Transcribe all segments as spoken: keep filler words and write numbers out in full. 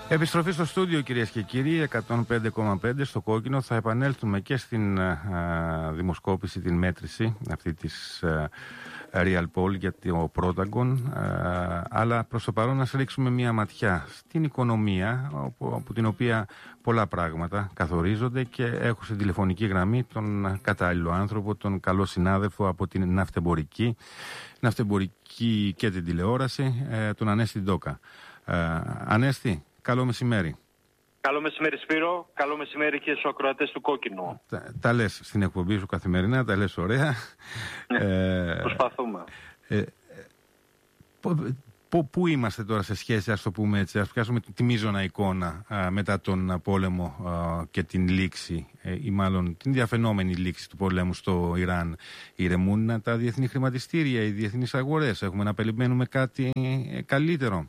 Επιστροφή στο στούντιο, κυρίες και κύριοι, εκατόν πέντε κόμμα πέντε στο κόκκινο. Θα επανέλθουμε και στην α, δημοσκόπηση, την μέτρηση αυτή της α, Real Poll για το Protagon, α, αλλά προς το παρόν να ρίξουμε μια ματιά στην οικονομία, από, από την οποία πολλά πράγματα καθορίζονται, και έχω στην τηλεφωνική γραμμή τον κατάλληλο άνθρωπο, τον καλό συνάδελφο από την ναυτεμπορική, ναυτεμπορική και την τηλεόραση, ε, τον Ανέστη Ντόκα. Ε, Ανέστη, καλό μεσημέρι. Καλό μεσημέρι, Σπύρο. Καλό μεσημέρι και στους ακροατές του Κόκκινου. Τα, τα λες στην εκπομπή σου καθημερινά, τα λες ωραία. ε, Προσπαθούμε. Ε, Πού είμαστε τώρα σε σχέση, ας το πούμε έτσι, ας πιάσουμε τη μείζωνα εικόνα α, μετά τον πόλεμο α, και την λήξη, ε, ή μάλλον την διαφαινόμενη λήξη του πολέμου στο Ιράν. Ηρεμούν τα διεθνή χρηματιστήρια, οι διεθνείς αγορές? Έχουμε να περιμένουμε κάτι ε, καλύτερο?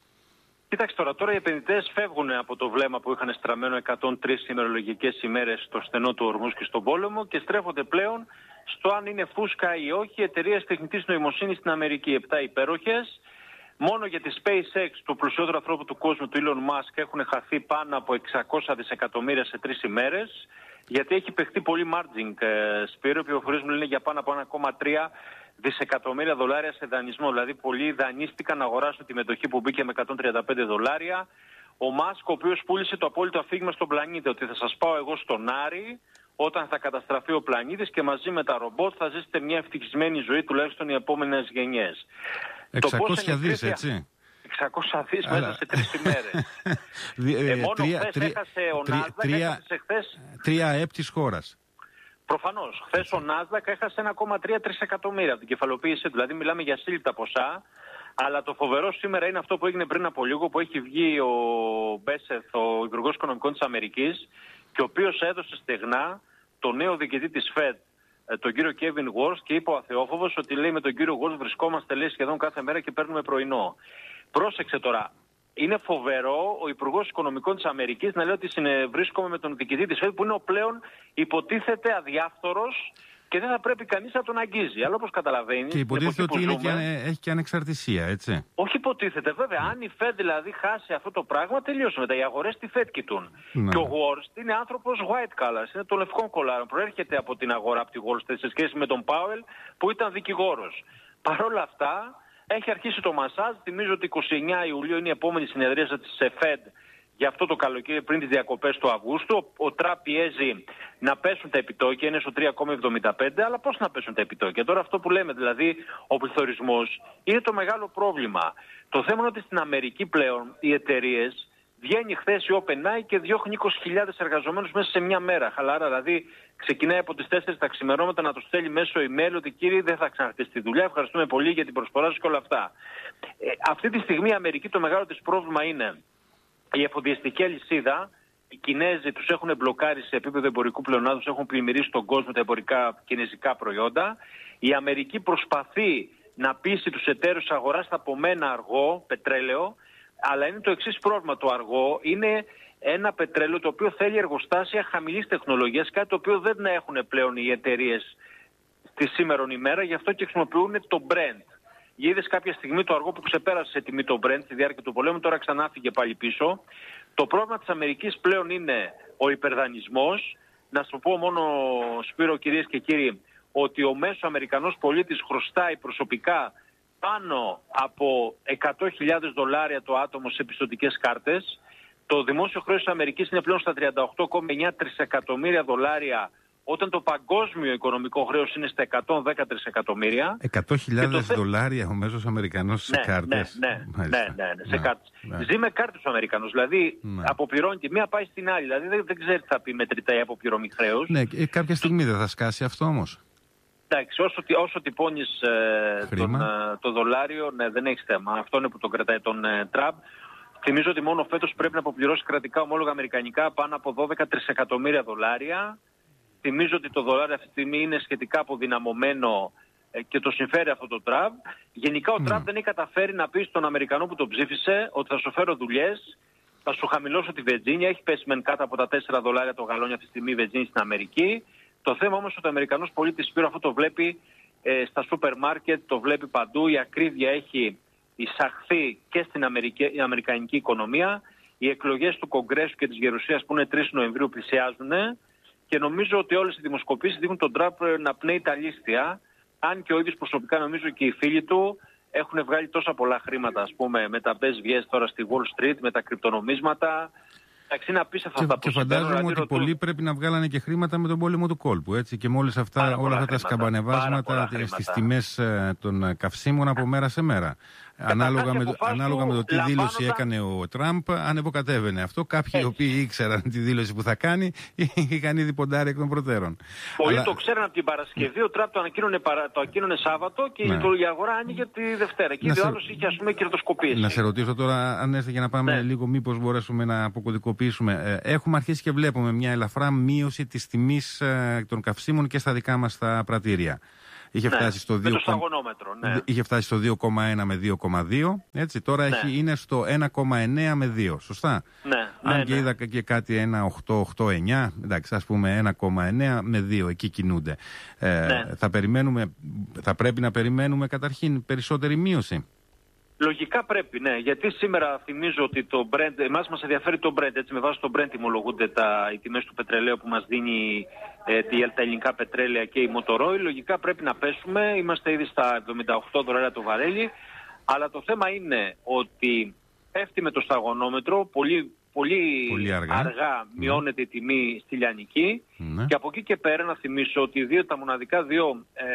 Κοίταξε τώρα, τώρα οι επενδυτές φεύγουν από το βλέμμα που είχαν στραμμένο εκατόν τρεις ημερολογικές ημέρες στο στενό του Ορμούζ και στον πόλεμο και στρέφονται πλέον στο αν είναι φούσκα ή όχι εταιρείες τεχνητής νοημοσύνης στην Αμερική. Επτά υπέροχες. Μόνο για τη SpaceX, του πλουσιότερου ανθρώπου του κόσμου, του Elon Musk, έχουν χαθεί πάνω από εξακόσια δισεκατομμύρια σε τρεις ημέρες. Γιατί έχει παιχτεί πολύ margin, ε, Σπύρο. Οι πληροφορίες μου λένε για πάνω από ένα κόμμα τρία δισεκατομμύρια δολάρια σε δανεισμό. Δηλαδή, πολλοί δανείστηκαν να αγοράσουν τη μετοχή που μπήκε με εκατόν τριάντα πέντε δολάρια. Ο Μάσκ, ο οποίος πούλησε το απόλυτο αφήγημα στον πλανήτη, ότι θα σας πάω εγώ στον Άρη όταν θα καταστραφεί ο πλανήτης και μαζί με τα ρομπότ θα ζήσετε μια ευτυχισμένη ζωή, τουλάχιστον οι επόμενες γενιές. εξακόσια δις, έτσι. εξακόσια δις μέσα σε τρεις ημέρες. ε, μόνο χθες έχασε ο Νάσδακ, έχασε χθες... Τρία ΕΠ της χώρας. Προφανώς. Χθες ο Νάσδακ έχασε ένα κόμμα τρία τρισεκατομμύρια από την κεφαλοποίηση, δηλαδή μιλάμε για σύλληπτα ποσά. Αλλά το φοβερό σήμερα είναι αυτό που έγινε πριν από λίγο, που έχει βγει ο Μπέσεθ, ο Υπουργός Οικονομικών της Αμερικής, και ο οποίος έδωσε στεγνά το νέο διοικητή της Fed, τον κύριο Κέβιν Γουόρστ, και είπε ο αθεόφοβος ότι, λέει, με τον κύριο Γουόρστ βρισκόμαστε, λέει, σχεδόν κάθε μέρα και παίρνουμε πρωινό. Πρόσεξε τώρα. Είναι φοβερό ο Υπουργός Οικονομικών της Αμερικής να λέει ότι βρίσκομαι με τον διοικητή της Fed, που είναι ο πλέον υποτίθεται αδιάφθορος και δεν θα πρέπει κανείς να τον αγγίζει. Αλλά όπως καταλαβαίνεις. Και υποτίθεται ότι είναι και, έχει και ανεξαρτησία, έτσι. Όχι υποτίθεται, βέβαια. Αν η Fed δηλαδή χάσει αυτό το πράγμα, τελείωσε μετά. Οι αγορές τη Fed κοιτούν. Ναι. Και ο Wall είναι άνθρωπος white collar, είναι των λευκών κολάρων. Προέρχεται από την αγορά, από τη Wall Street, σε σχέση με τον Πάουελ που ήταν δικηγόρος. Παρ' όλα αυτά, έχει αρχίσει το μασάζ. Θυμίζω ότι εικοστή ενάτη Ιουλίου είναι η επόμενη συνεδρίαση της Fed για αυτό το καλοκαίρι, πριν τις διακοπές του Αυγούστου. Ο Τραμπ πιέζει να πέσουν τα επιτόκια, είναι στο τρία κόμμα εβδομήντα πέντε, αλλά πώς να πέσουν τα επιτόκια? Τώρα αυτό που λέμε, δηλαδή ο πληθωρισμός, είναι το μεγάλο πρόβλημα. Το θέμα είναι ότι στην Αμερική πλέον οι εταιρείες, βγαίνει χθες η OpenAI και διώχνει είκοσι χιλιάδες εργαζομένους μέσα σε μια μέρα. Χαλάρα, δηλαδή ξεκινάει από τις τέσσερις τα ξημερώματα να τους στέλνει μέσω email ότι, κύριοι, δεν θα ξαναρχίσετε τη δουλειά, ευχαριστούμε πολύ για την προσφορά σας και όλα αυτά. Ε, αυτή τη στιγμή η Αμερική, το μεγάλο της πρόβλημα είναι η εφοδιαστική αλυσίδα. Οι Κινέζοι τους έχουν μπλοκάρει σε επίπεδο εμπορικού πλεονάσματος, τους έχουν πλημμυρίσει τον κόσμο τα εμπορικά κινέζικα προϊόντα. Η Αμερική προσπαθεί να πείσει τους εταίρους αγοράς από μένα αργό πετρέλαιο, αλλά είναι το εξής πρόβλημα. Το αργό είναι ένα πετρέλαιο το οποίο θέλει εργοστάσια χαμηλής τεχνολογίας, κάτι το οποίο δεν έχουν πλέον οι εταιρείες στη σήμερον ημέρα, γι' αυτό και χρησιμοποιούν το Brent. Είδες κάποια στιγμή το αργό που ξεπέρασε σε τιμή το Brent στη διάρκεια του πολέμου, τώρα ξανά φύγε πάλι πίσω. Το πρόβλημα της Αμερικής πλέον είναι ο υπερδανισμός. Να σου πω μόνο, Σπύρο, κυρίες και κύριοι, ότι ο μέσος Αμερικανός πολίτης χρωστάει προσωπικά πάνω από εκατό χιλιάδες δολάρια το άτομο σε πιστωτικές κάρτες. Το δημόσιο χρέος της Αμερικής είναι πλέον στα τριάντα οκτώ κόμμα εννιά τρισεκατομμύρια δολάρια, όταν το παγκόσμιο οικονομικό χρέος είναι στα εκατόν δέκα τρισεκατομμύρια. εκατό χιλιάδες δολάρια ο μέσος Αμερικανός σε ναι, κάρτες. Ναι, ναι, ναι, ναι, ναι, σε κάρτες. Ναι. Ζει με κάρτες ο Αμερικανός, δηλαδή ναι. αποπληρώνει τη μία, πάει στην άλλη. Δηλαδή δεν, δεν ξέρει τι θα πει μετρητά η αποπληρωμή χρέους. Ναι, κάποια στιγμή δεν θα σκάσει αυτό όμως. Εντάξει, όσο, όσο τυπώνεις ε, τον, ε, το δολάριο, ναι, δεν έχεις θέμα. Αυτό είναι που τον κρατάει τον ε, Τραμπ. Θυμίζω ότι μόνο φέτος πρέπει να αποπληρώσει κρατικά ομόλογα αμερικανικά πάνω από δώδεκα τρισεκατομμύρια δολάρια. Θυμίζω ότι το δολάριο αυτή τη στιγμή είναι σχετικά αποδυναμωμένο ε, και το συμφέρει αυτό το Τραμπ. Γενικά ο mm. Τραμπ δεν έχει καταφέρει να πει στον Αμερικανό που τον ψήφισε ότι θα σου φέρω δουλειές, θα σου χαμηλώσω τη βενζίνη. Έχει πέσει μεν κάτω από τα τέσσερα δολάρια το γαλόνι αυτή τη στιγμή η βενζίνη στην Αμερική. Το θέμα όμως ότι ο Αμερικανός πολίτης, Σπύρο, αυτό το βλέπει ε, στα σούπερ μάρκετ, το βλέπει παντού. Η ακρίβεια έχει εισαχθεί και στην Αμερική, η αμερικανική οικονομία. οι εκλογές του Κογκρέσου και της Γερουσίας που είναι τρεις Νοεμβρίου πλησιάζουν και νομίζω ότι όλες οι δημοσκοπήσεις δείχνουν τον Τραμπ να πνέει τα λίστια, αν και ο ίδιος προσωπικά νομίζω και οι φίλοι του έχουν βγάλει τόσα πολλά χρήματα, ας πούμε, με τα μπες βιές τώρα στη Wall Street, με τα κρυπτονομίσματα. Εντάξει, είναι απίστευτα αυτά που συμβαίνουν. Και φαντάζομαι ότι ρωτούν... πολλοί πρέπει να βγάλανε και χρήματα με τον πόλεμο του κόλπου, έτσι, και με όλες αυτά, όλα αυτά χρήματα, τα σκαμπανεβάσματα στις τιμές των καυσίμων από μέρα σε μέρα. Ανάλογα με, ανάλογα με το τι λαμβάνοντα... δήλωση έκανε ο Τραμπ, ανεβοκατέβαινε αυτό. Κάποιοι οι οποίοι ήξεραν τη δήλωση που θα κάνει, είχαν ήδη ποντάρει εκ των προτέρων. Πολλοί Αλλά... το ξέραν από την Παρασκευή, ο Τραμπ το ανακοίνωνε, παρα... το ανακοίνωνε Σάββατο και ναι. η αγορά άνοιγε τη Δευτέρα. Και ήδη ο άλλος είχε, ας πούμε, κερδοσκοπίες. Να σε ρωτήσω τώρα, αν έρθει για να πάμε ναι. λίγο, μήπως μπορέσουμε να αποκωδικοποιήσουμε. Έχουμε αρχίσει και βλέπουμε μια ελαφρά μείωση της τιμής των καυσίμων και στα δικά μας τα πρατήρια. Είχε, ναι, φτάσει στο δύο... ναι. είχε φτάσει στο δύο κόμμα ένα με δύο κόμμα δύο, έτσι, τώρα ναι. έχει, είναι στο ένα κόμμα εννέα με δύο, σωστά. Ναι, Αν ναι, και ναι. είδα και κάτι ένα οκτώ οκτώ εννέα, εντάξει, ας πούμε ένα κόμμα εννέα με δύο, εκεί κινούνται. Ε, ναι. θα, περιμένουμε, θα πρέπει να περιμένουμε καταρχήν περισσότερη μείωση. Λογικά πρέπει, ναι, γιατί σήμερα θυμίζω ότι το Brent, εμάς μας ενδιαφέρει το Brent, έτσι με βάση το Brent τιμολογούνται τα, οι τιμές του πετρελαίου που μας δίνει ε, τα ελληνικά πετρέλαια και η Motorola. Λογικά πρέπει να πέσουμε, είμαστε ήδη στα εβδομήντα οκτώ δολάρια το βαρέλι, αλλά το θέμα είναι ότι πέφτει με το σταγονόμετρο, πολύ, πολύ, πολύ αργά, αργά μειώνεται η τιμή στη λιανική ναι. και από εκεί και πέρα να θυμίσω ότι δύο, τα μοναδικά δύο... Ε,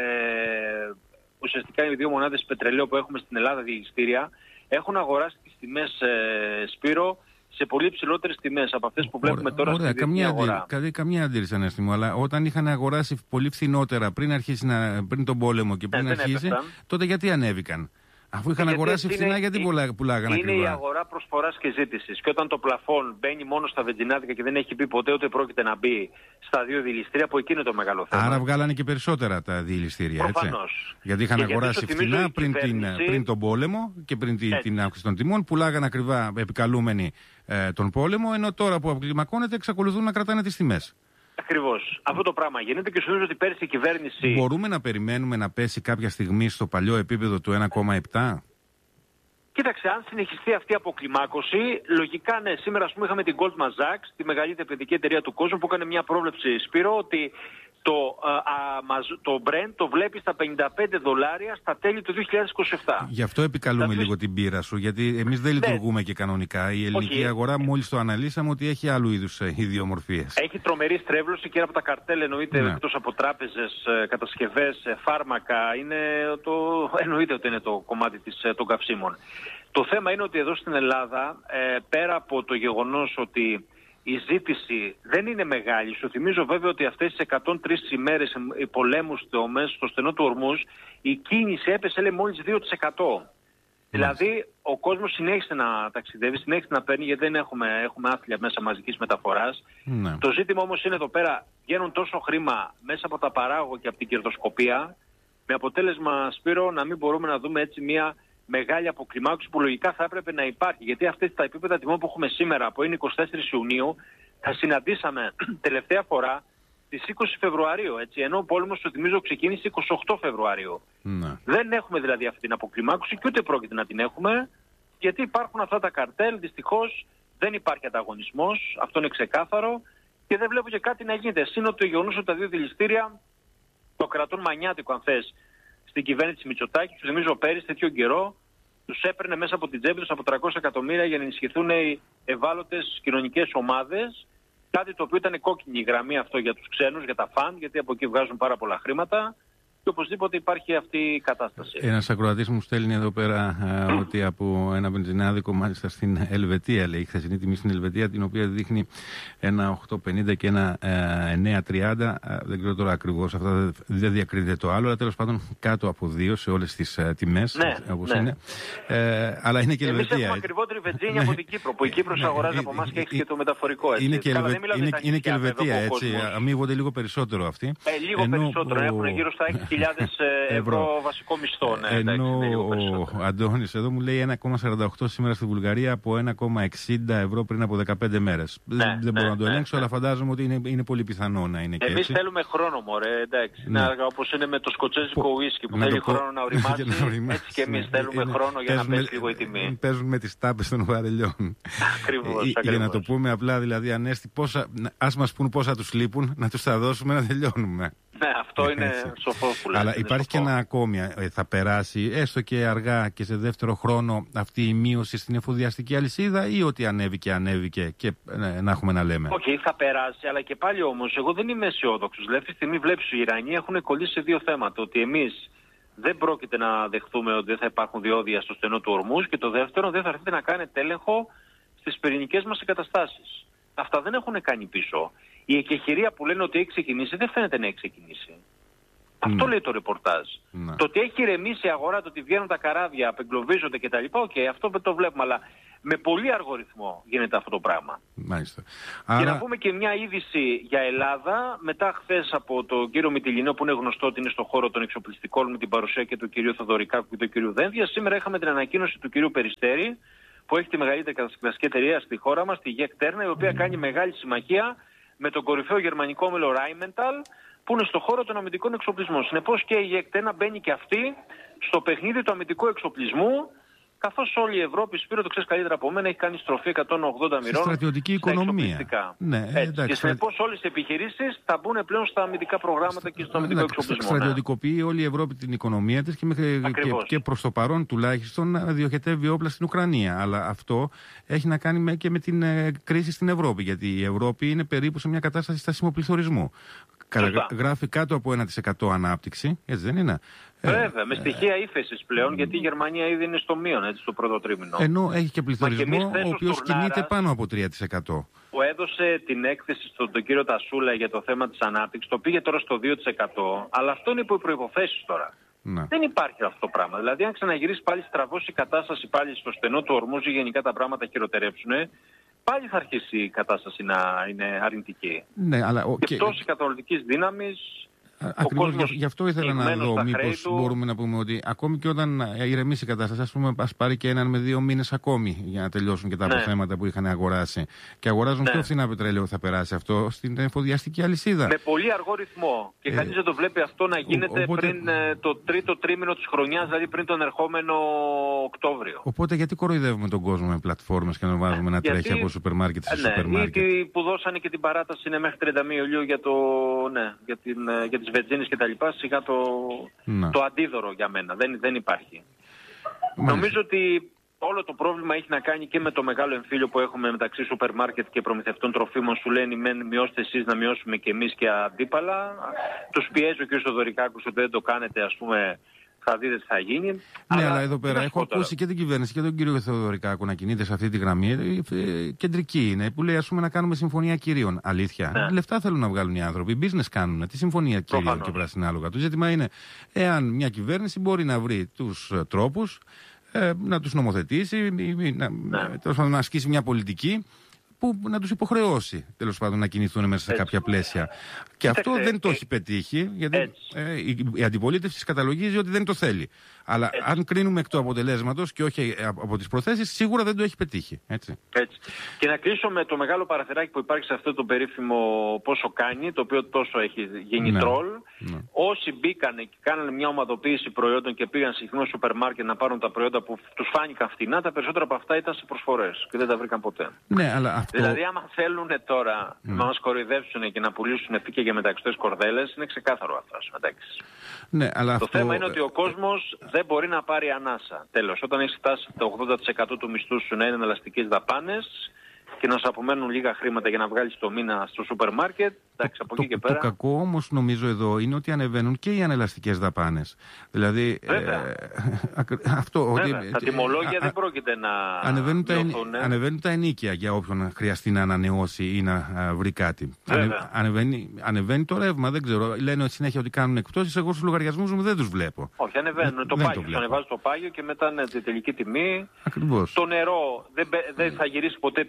ουσιαστικά οι δύο μονάδες πετρελαίου που έχουμε στην Ελλάδα διελιστήρια έχουν αγοράσει τις τιμές ε, Σπύρο σε πολύ ψηλότερες τιμές από αυτές που βλέπουμε ωραία, τώρα ωραία, στην διεθνή αγορά. Καμία, καμία αντίρρηση Ανέστη μου, αλλά όταν είχαν αγοράσει πολύ φθηνότερα πριν, αρχίσει να, πριν τον πόλεμο και πριν ε, αρχίσει, έπαιξαν. Τότε γιατί ανέβηκαν? Αφού είχαν γιατί αγοράσει φθηνά, γιατί είναι, πουλάγαν ακριβά? Είναι η αγορά προσφοράς και ζήτησης. Και όταν το πλαφόν μπαίνει μόνο στα βενζινάδικα και δεν έχει πει ποτέ ότι πρόκειται να μπει στα δύο διελιστήρια, που εκεί είναι το μεγάλο θέμα. Άρα βγάλανε και περισσότερα τα διελιστήρια, έτσι. Προφανώς. Γιατί είχαν και αγοράσει γιατί φθηνά πριν, κυβέρνηση... την, πριν τον πόλεμο και πριν την, την αύξηση των τιμών, πουλάγαν ακριβά επικαλούμενοι ε, τον πόλεμο, ενώ τώρα που αποκλιμακώνεται εξακολουθούν να κρατάνε τις τιμές. Ακριβώς. Αυτό το πράγμα γίνεται και σου νομίζω ότι πέρσι η κυβέρνηση... Μπορούμε να περιμένουμε να πέσει κάποια στιγμή στο παλιό επίπεδο του ένα κόμμα επτά? Κοίταξε, αν συνεχιστεί αυτή η αποκλιμάκωση, λογικά ναι. Σήμερα, ας πούμε, είχαμε την Goldman Sachs, τη μεγαλύτερη παιδική εταιρεία του κόσμου, που έκανε μια πρόβλεψη, Σπύρο, ότι το, α, α, το Brent το βλέπει στα πενήντα πέντε δολάρια στα τέλη του δύο χιλιάδες είκοσι επτά. Γι' αυτό επικαλούμε θα... λίγο την πείρα σου, γιατί εμείς δεν λειτουργούμε ναι. και κανονικά. Η ελληνική Όχι. αγορά, μόλις το αναλύσαμε, ότι έχει άλλου είδους ιδιομορφίες. Έχει τρομερή στρέβλωση και ένα από τα καρτέλ, εννοείται, ναι. εκτός από τράπεζες, κατασκευές, φάρμακα, είναι το... εννοείται ότι είναι το κομμάτι της, των καυσίμων. Το θέμα είναι ότι εδώ στην Ελλάδα, ε, πέρα από το γεγονός ότι η ζήτηση δεν είναι μεγάλη, σου θυμίζω βέβαια ότι αυτές τις εκατόν τρεις ημέρες πολέμου στο στενό του Ορμούζ, η κίνηση έπεσε, λέει, μόλις δύο τοις εκατό. Mm. Δηλαδή ο κόσμος συνέχισε να ταξιδεύει, συνέχισε να παίρνει, γιατί δεν έχουμε, έχουμε άθλια μέσα μαζικής μεταφοράς. Mm. Το ζήτημα όμως είναι εδώ πέρα, βγαίνουν τόσο χρήμα μέσα από τα παράγωγα και από την κερδοσκοπία, με αποτέλεσμα, Σπύρο, να μην μπορούμε να δούμε έτσι μια μεγάλη αποκλιμάκωση που λογικά θα έπρεπε να υπάρχει. Γιατί αυτές τα επίπεδα τιμών που έχουμε σήμερα, που είναι είκοσι τέσσερις Ιουνίου, θα συναντήσαμε τελευταία φορά στις είκοσι Φεβρουαρίου. Έτσι, ενώ ο πόλεμος, το θυμίζω, ξεκίνησε είκοσι οκτώ Φεβρουαρίου. Ναι. Δεν έχουμε δηλαδή αυτή την αποκλιμάκωση και ούτε πρόκειται να την έχουμε, γιατί υπάρχουν αυτά τα καρτέλ. Δυστυχώς δεν υπάρχει ανταγωνισμός, αυτό είναι ξεκάθαρο, και δεν βλέπω και κάτι να γίνεται. Σύνο το γεγονός ότι τα δύο δηληστήρια το κρατούν μανιάτικο, αν θες, στην κυβέρνηση Μητσοτάκη. Του θυμίζω πέρυσι τέτοιο καιρό τους έπαιρνε μέσα από την τσέπη τους από τριακόσια εκατομμύρια για να ενισχυθούν οι ευάλωτες κοινωνικές ομάδες. Κάτι το οποίο ήταν κόκκινη γραμμή αυτό για τους ξένους, για τα φαν, γιατί από εκεί βγάζουν πάρα πολλά χρήματα. Και οπωσδήποτε υπάρχει αυτή η κατάσταση. Ένας ακροατής μου στέλνει εδώ πέρα α, ότι από ένα βενζινάδικο, μάλιστα στην Ελβετία, λέει, η χθεσινή τιμή στην Ελβετία, την οποία δείχνει ένα οκτώ πενήντα και ένα εννέα τριάντα. Δεν ξέρω τώρα ακριβώς, αυτά δεν διακρίνεται το άλλο, αλλά τέλος πάντων κάτω από δύο σε όλες τις α, τιμές, ναι, όπως ναι. είναι. Ε, αλλά είναι και η Ελβετία. Εμείς έχουμε ακριβότερη βενζίνη από την Κύπρο, που η Κύπρος αγοράζει από εμάς και έχει και το μεταφορικό. Έτσι. Είναι και, Ελβε... είναι, είναι και η Ελβετία, έτσι. Αμείβονται λίγο περισσότερο αυτοί. Ε, λίγο περισσότερο, έχουν γύρω στα έξι χιλιάδες ευρώ βασικό μισθό. Ναι, ενώ ο Αντώνης εδώ μου λέει ένα κόμμα σαράντα οκτώ σήμερα στη Βουλγαρία από ένα κόμμα εξήντα ευρώ πριν από δεκαπέντε μέρες. Ναι, δεν ναι, μπορώ να το ναι, ελέγξω, ναι. αλλά φαντάζομαι ότι είναι, είναι πολύ πιθανό να είναι και Εμείς έτσι. θέλουμε χρόνο, μωρέ, εντάξει. Ναι. Να, όπως είναι με το σκοτσέζικο ουίσκι που θέλει πω... χρόνο να οριμάσει, έτσι και εμείς θέλουμε είναι, χρόνο για να πέσει λίγο η τιμή. Παίζουν με τις τάπες των βαρελιών. Ακριβώς. Για να το πούμε απλά, δηλαδή, Ανέστη, πόσα, ας μας πούν πόσα τους λείπουν, να τους τα δώσουμε να τελειώνουμε. Ναι, αυτό είναι σοφό που λέτε. Αλλά υπάρχει σοφό. Και ένα ακόμη. Θα περάσει έστω και αργά και σε δεύτερο χρόνο αυτή η μείωση στην εφοδιαστική αλυσίδα ή ότι ανέβηκε, ανέβηκε και ε, να έχουμε να λέμε. Οκ, okay, θα περάσει, αλλά και πάλι όμως εγώ δεν είμαι αισιόδοξος. Δηλαδή, αυτή τη στιγμή βλέπεις οι Ιρανοί έχουν κολλήσει σε δύο θέματα. Ότι εμείς δεν πρόκειται να δεχθούμε ότι δεν θα υπάρχουν διόδια στο στενό του Ορμούζ και το δεύτερο δεν θα έρθετε να κάνετε έλεγχο στις πυρηνικές μας εγκαταστάσεις. Αυτά δεν έχουν κάνει πίσω. Η εκεχηρία που λένε ότι έχει ξεκινήσει δεν φαίνεται να έχει ξεκινήσει. Αυτό λέει το ρεπορτάζ. Ναι. Το ότι έχει ηρεμήσει η αγορά, το ότι βγαίνουν τα καράβια, απεγκλωβίζονται κτλ. Οκ, okay, αυτό το βλέπουμε, αλλά με πολύ αργό ρυθμό γίνεται αυτό το πράγμα. Μάλιστα. Και Άρα... να πούμε και μια είδηση για Ελλάδα. Μετά χθες από τον κύριο Μητυλινό, που είναι γνωστό ότι είναι στον χώρο των εξοπλιστικών, με την παρουσία και του κυρίου Θοδωρικάκου και του κυρίου Δένδια, σήμερα είχαμε την ανακοίνωση του κυρίου Περιστέρη, που έχει τη μεγαλύτερη κατασκευαστική εταιρεία στη χώρα μας, τη Γεκ Τέρνα, η οποία mm. κάνει μεγάλη συμμαχία με τον κορυφαίο γερμανικό όμιλο Rheinmetall, που είναι στο χώρο των αμυντικών εξοπλισμών. Συνεπώς και η Γεκ Τέρνα μπαίνει και αυτή στο παιχνίδι του αμυντικού εξοπλισμού, καθώς όλη η Ευρώπη, Σπύρο, το ξέρεις καλύτερα από μένα, έχει κάνει στροφή εκατόν ογδόντα μοιρών. Στη στρατιωτική οικονομία. Ναι, εντάξει, και συνεπώς όλες οι επιχειρήσεις θα μπουν πλέον στα αμυντικά προγράμματα και στο αμυντικό εξοπλισμό. Στρατιωτικοποιεί ναι. όλη η Ευρώπη την οικονομία της και, μέχρι, και, και προς το παρόν τουλάχιστον διοχετεύει όπλα στην Ουκρανία. Αλλά αυτό έχει να κάνει με, και με την ε, κρίση στην Ευρώπη. Γιατί η Ευρώπη είναι περίπου σε μια κατάσταση στασιμοπληθωρισμού. Γράφει κάτω από ένα τοις εκατό ανάπτυξη, έτσι δεν είναι? Βέβαια, ε, με στοιχεία ύφεσης πλέον, ε, γιατί η Γερμανία ήδη είναι στο μείον, έτσι, στο πρώτο τρίμηνο. Ενώ έχει και πληθωρισμό, ο οποίος κινείται πάνω από τρία τοις εκατό. Που έδωσε την έκθεση στον τον κύριο Τασούλα για το θέμα της ανάπτυξης, το πήγε τώρα στο δύο τοις εκατό, αλλά αυτό είναι υπό προϋποθέσεις τώρα. Να. Δεν υπάρχει αυτό το πράγμα. Δηλαδή, αν ξαναγυρίσει πάλι στραβώσει η κατάσταση πάλι στο στενό του Ορμούζ, γενικά τα πράγματα χειροτερέψουν, πάλι θα αρχίσει η κατάσταση να είναι αρνητική. Ναι, αλλά, okay. Και πτώση καταναλωτικής δύναμης. Ακριβώς, γι' γι' αυτό ήθελα να δω μήπως μπορούμε να πούμε ότι ακόμη και όταν ηρεμήσει η κατάσταση, ας πούμε, ας πάρει και έναν με δύο μήνες ακόμη για να τελειώσουν και τα ναι. αποθέματα που είχαν αγοράσει και αγοράζουν ναι. πιο φθηνά πετρέλαιο, θα περάσει αυτό στην εφοδιαστική αλυσίδα. Με πολύ αργό ρυθμό. Και ε, κανείς δεν το βλέπει αυτό να γίνεται οπότε... πριν ε, το τρίτο τρίμηνο της χρονιάς, δηλαδή πριν τον ερχόμενο Οκτώβριο. Οπότε γιατί κοροϊδεύουμε τον κόσμο με πλατφόρμες και να βάζουμε να γιατί... τρέχει από σούπερ μάρκετ σε ναι, σούπερ μάρκετ? Ή που δώσανε και την παράταση είναι μέχρι τριάντα μία Ιουλίου για, το, ναι, για, την, για τις βενζίνες και τα λοιπά, σιγά το, το αντίδωρο για μένα. Δεν, δεν υπάρχει. Μάλιστα. Νομίζω ότι όλο το πρόβλημα έχει να κάνει και με το μεγάλο εμφύλιο που έχουμε μεταξύ σούπερ μάρκετ και προμηθευτών τροφίμων. Σου λένε μειώστε εσείς, να μειώσουμε και εμείς και αντίπαλα. Τους πιέζει ο κ. Θοδωρικάκος ότι δεν το κάνετε, ας πούμε, θα δείτε τι θα γίνει. Ναι, αλλά, αλλά εδώ πέρα έχω ακούσει και την κυβέρνηση και τον κύριο Θεοδωρικάκο να κινείται σε αυτή τη γραμμή. Ε, κεντρική είναι, που λέει, ας πούμε, να κάνουμε συμφωνία κυρίων. Αλήθεια. Ναι. Λεφτά θέλουν να βγάλουν οι άνθρωποι. Business κάνουν. Τι συμφωνία κυρίων Προφανώς. Και πράσινα άλογα. Το ζήτημα είναι εάν μια κυβέρνηση μπορεί να βρει τους τρόπους ε, να τους νομοθετήσει, να, ναι. να ασκήσει μια πολιτική που να τους υποχρεώσει, τέλος πάντων, να κινηθούν μέσα σε έτσι. Κάποια πλαίσια. Και αυτό δεν το έχει πετύχει, γιατί ε, η, η αντιπολίτευση καταλογίζει ότι δεν το θέλει. Αλλά έτσι. Αν κρίνουμε εκ του αποτελέσματος και όχι από τις προθέσεις, σίγουρα δεν το έχει πετύχει. Έτσι. Έτσι. Και να κλείσω με το μεγάλο παραθυράκι που υπάρχει σε αυτό το περίφημο πόσο κάνει, το οποίο τόσο έχει γίνει ναι. τρόλ. Ναι. Όσοι μπήκανε και κάνανε μια ομαδοποίηση προϊόντων και πήγαν συχνό σούπερ μάρκετ να πάρουν τα προϊόντα που τους φάνηκαν φτηνά, τα περισσότερα από αυτά ήταν σε προσφορές και δεν τα βρήκαν ποτέ. Ναι, αλλά αυτό... Δηλαδή, άμα θέλουν τώρα mm. να μας κοροϊδεύσουν και να πουλήσουν επί και μεταξωτές κορδέλες, είναι ξεκάθαρο αυτό. Ναι, αλλά το αυτό... θέμα είναι ότι ο κόσμος δεν μπορεί να πάρει ανάσα. Τέλος, όταν έχει φτάσει το ογδόντα τοις εκατό του μισθού σου να είναι εναλλαστικές δαπάνες και να σου απομένουν λίγα χρήματα για να βγάλεις το μήνα στο σούπερ μάρκετ, εντάξει, από το, εκεί και πέρα. Το κακό όμως νομίζω εδώ είναι ότι ανεβαίνουν και οι ανελαστικές δαπάνες. Δηλαδή, ε, αυτό... Βέβαια, ότι, τα τιμολόγια α, δεν πρόκειται να ανεβαίνουν τα, μειωθούν, ανεβαίνουν τα ενίκια για όποιον χρειαστεί να ανανεώσει ή να α, βρει κάτι. Ανε, ανεβαίνει, ανεβαίνει το ρεύμα, δεν ξέρω. Λένε συνέχεια ότι κάνουν εκπτώσεις, εγώ στους λογαριασμούς μου δεν τους βλέπω. Όχι, ανεβαίνουν το πάγιο. Το ανεβάζει το πάγιο και μετά ναι, τη τελική τιμή. Ακριβώς. Το νερό δεν, δεν θα γυρίσει ποτέ πίσω αυτό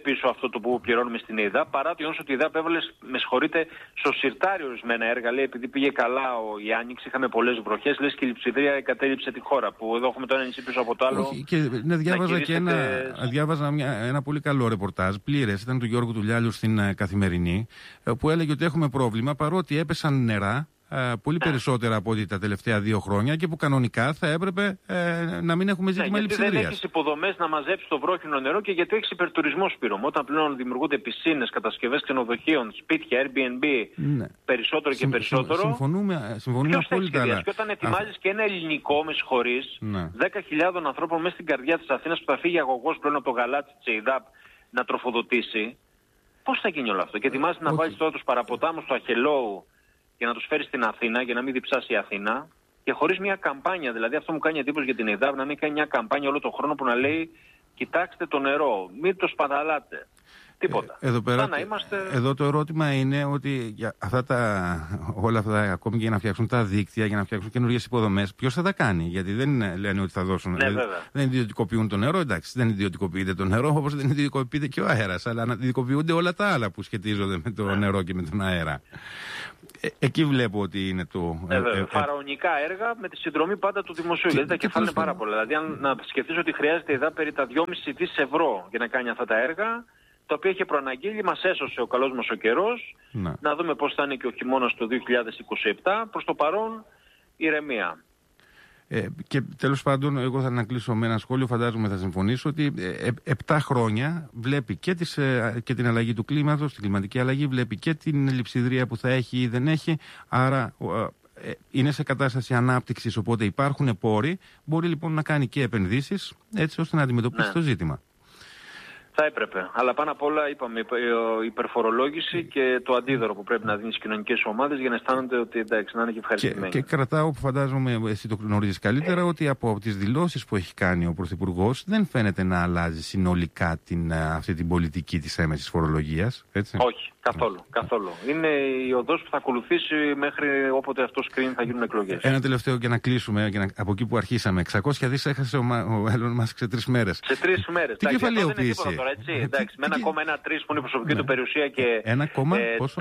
αυτό το που πληρώνουμε στην ΕΙΔΑ, παρά το γεγονός ότι η ΕΙΔΑ έβαλε, με συγχωρείτε, στο συρτάρι ορισμένα έργα. Λέει, επειδή πήγε καλά ο, η Άνοιξη, είχαμε πολλές βροχές, λες και η λειψιδρία εγκατέλειψε τη χώρα. Που εδώ έχουμε το ένα νησί πίσω από το άλλο. Όχι, και ναι, διάβαζα και ένα, διάβαζα μια, ένα πολύ καλό ρεπορτάζ, πλήρες, ήταν του Γιώργου Τουλιάλιου στην uh, Καθημερινή, που έλεγε ότι έχουμε πρόβλημα παρότι έπεσαν νερά. Πολύ ναι. περισσότερα από ό,τι τα τελευταία δύο χρόνια και που κανονικά θα έπρεπε ε, να μην έχουμε ζήτημα ναι, λειψιδρίας. Γιατί δεν έχεις υποδομές να μαζέψεις το βρόχινο νερό και γιατί έχεις υπερτουρισμό, Σπύρο. Όταν πλέον δημιουργούνται πισίνες, κατασκευές ξενοδοχείων, σπίτια, Airbnb, ναι. περισσότερο και περισσότερο. Συμφωνούμε, συμφωνούμε απόλυτα. Αλλά... Και όταν ετοιμάζεις Α... και ένα ελληνικό, με συγχωρείς, ναι. δέκα χιλιάδες ανθρώπων μέσα στην καρδιά της Αθήνας που θα φύγει αγωγός πλέον από το γαλάτσι της ΕΙΔΑΠ να τροφοδοτήσει, πώς θα γίνει όλο αυτό? Και ετοιμάζεις να βάλεις τώρα τους παραποτάμους του Αχελώου και να τους φέρει στην Αθήνα για να μην διψάσει η Αθήνα και χωρίς μια καμπάνια. Δηλαδή αυτό μου κάνει εντύπωση για την ΕΙΔΑΠ, να μην κάνει μια καμπάνια όλο τον χρόνο που να λέει κοιτάξτε το νερό, μην το σπαταλάτε. Τίποτα. Ε, εδώ, πέρα, να είμαστε... εδώ το ερώτημα είναι ότι για αυτά τα, όλα αυτά, ακόμη και για να φτιάξουν τα δίκτυα, για να φτιάξουν καινούργιες υποδομές, ποιος θα τα κάνει? Γιατί δεν λένε ότι θα δώσουν. Ναι, δηλαδή, δεν ιδιωτικοποιούν το νερό, εντάξει, δεν ιδιωτικοποιείται το νερό, όπως δεν ιδιωτικοποιείται και ο αέρας, αλλά ιδιωτικοποιούνται όλα τα άλλα που σχετίζονται με το ναι. νερό και με τον αέρα. Ε, εκεί βλέπω ότι είναι το. Ε, ε, ε, Φαραωνικά έργα με τη συνδρομή πάντα του δημοσίου. Και, γιατί τα κεφάλαια είναι πάρα πολλά. Δηλαδή, αν να σκεφτείς ότι χρειάζεται η ΕΙΔΑ περί τα δυόμισι δισεκατομμύρια ευρώ για να κάνει αυτά τα έργα, το οποίο είχε προαναγγείλει, μας έσωσε ο καλός μας ο καιρός. Να. να δούμε πώς θα είναι και ο χειμώνας του δύο χιλιάδες είκοσι επτά. Προς το παρόν, ηρεμία. Ε, και τέλος πάντων, εγώ θα ανακλείσω με ένα σχόλιο, φαντάζομαι θα συμφωνήσω, ότι ε, επτά χρόνια βλέπει και, τις, ε, και την αλλαγή του κλίματος, την κλιματική αλλαγή, βλέπει και την λειψιδρία που θα έχει ή δεν έχει, άρα ε, ε, είναι σε κατάσταση ανάπτυξης, οπότε υπάρχουν πόροι, μπορεί λοιπόν να κάνει και επενδύσεις έτσι ώστε να αντιμετωπίσει ναι. το ζήτημα. Θα έπρεπε. Αλλά πάνω απ' όλα, είπαμε, η υπερφορολόγηση και το αντίδωρο που πρέπει να δίνει στις κοινωνικές ομάδες για να αισθάνονται ότι εντάξει, να είναι και ευχαριστημένοι. Και, και κρατάω, που φαντάζομαι εσύ το γνωρίζεις καλύτερα, ότι από τις δηλώσεις που έχει κάνει ο Πρωθυπουργός δεν φαίνεται να αλλάζει συνολικά την, αυτή την πολιτική της έμεσης φορολογίας. Έτσι. Όχι, καθόλου, καθόλου. Είναι η οδός που θα ακολουθήσει μέχρι όποτε αυτό κρίνει θα γίνουν εκλογές. Ένα τελευταίο για να κλείσουμε, για να, από εκεί που αρχίσαμε. εξακόσια δισεκατομμύρια έχασε ο, ο Έλλον Μάσκ σε τρεις μέρες. Σε τρεις μέρες. Τι κεφαλαιοποίηση? Έτσι, εντάξει, με ένα κόμμα ένα τρία που είναι η προσωπική ναι. του περιουσία και ένα κόμμα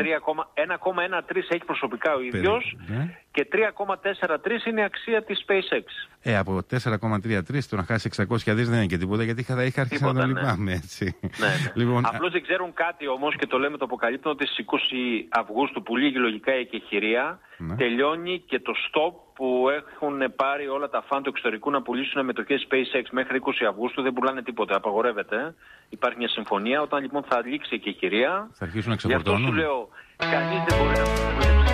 ένα τρία έχει προσωπικά ο ίδιος ναι. και τρία κόμμα τέσσερα τρία είναι η αξία της SpaceX. Ε, από τέσσερα κόμμα τριάντα τρία το να χάσει εξακόσια δισεκατομμύρια δεν είναι και τίποτα, γιατί θα είχα αρχίσει να το λυπάμαι έτσι. Ναι, ναι. Λοιπόν, απλώς δεν ξέρουν κάτι όμως και το λέμε, το αποκαλύπτουν, ότι στις είκοσι Αυγούστου που λύγει λογικά η εκεχηρία ναι. τελειώνει και το stop που έχουν πάρει όλα τα φαν του εξωτερικού να πουλήσουν μετοχές SpaceX μέχρι είκοσι Αυγούστου, δεν πουλάνε τίποτα, απαγορεύεται. Υπάρχει μια συμφωνία. Όταν λοιπόν θα λήξει η εκεχηρία, θα αρχίσουν να ξεφορτώνουν. Γι' αυτό σου λέω, κανείς δεν μπορεί να δουλέψει.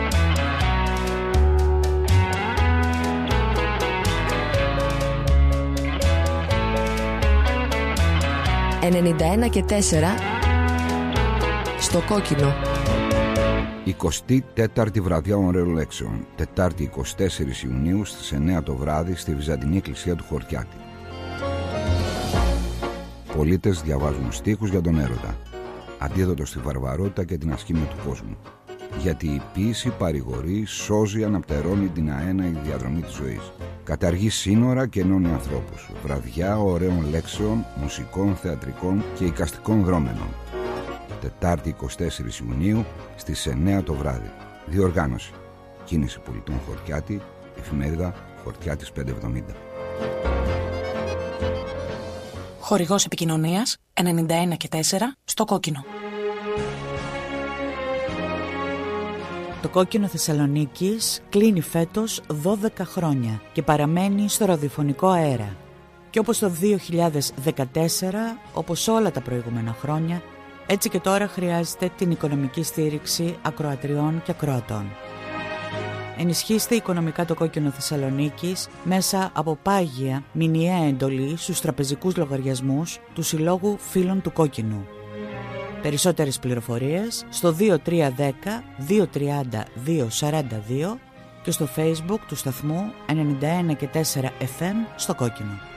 ενενήντα ένα και τέσσερα στο κόκκινο. εικοστή τέταρτη βραδιά ωραίων λέξεων, Τετάρτη εικοστή τέταρτη Ιουνίου στις εννιά το βράδυ στη Βυζαντινή Εκκλησία του Χορκιάτη. Πολίτες διαβάζουν στίχους για τον έρωτα, αντίδοτο στη βαρβαρότητα και την ασχήμια του κόσμου. Γιατί η ποίηση παρηγορεί, σώζει, αναπτερώνει την αέναη διαδρομή της ζωής. Καταργεί σύνορα και ενώνει ανθρώπους. Βραδιά ωραίων λέξεων, μουσικών, θεατρικών και εικαστικών δρόμενων. Τετάρτη εικοστή τέταρτη Ιουνίου στις εννιά το βράδυ. Διοργάνωση. Κίνηση Πολιτών Χορκιάτη, εφημερίδα Χορκιάτης πεντακόσια εβδομήντα. Χορηγός επικοινωνίας ενενήντα ένα και τέσσερα στο κόκκινο. Το κόκκινο Θεσσαλονίκης κλείνει φέτος δώδεκα χρόνια και παραμένει στο ραδιοφωνικό αέρα. Και όπως το δύο χιλιάδες δεκατέσσερα, όπως όλα τα προηγούμενα χρόνια, έτσι και τώρα χρειάζεται την οικονομική στήριξη ακροατριών και ακροατών. Ενισχύστε οικονομικά το κόκκινο Θεσσαλονίκης μέσα από πάγια μηνιαία εντολή στους τραπεζικούς λογαριασμούς του Συλλόγου Φίλων του Κόκκινου. Περισσότερες πληροφορίες στο δύο τρία ένα μηδέν δύο τρία μηδέν δύο τέσσερα δύο και στο Facebook του σταθμού ενενήντα ένα και τέσσερα εφ εμ στο κόκκινο.